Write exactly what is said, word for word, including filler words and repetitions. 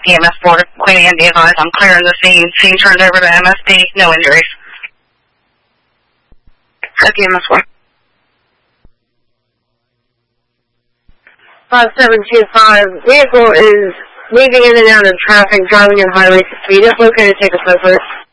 E M S board. Queen Andy advised I'm clearing the scene. Scene turned over to M S P. No injuries. E M S board. five seven two five, vehicle is moving in and out of traffic, driving at high rates of speed. If located, take a photo.